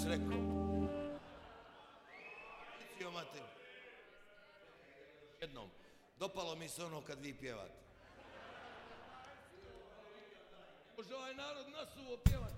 rekao. Icio Mateo. Jednom. Dopalo mi se ono kad vi pjevate. Može ovaj narod nasuvo pjevati.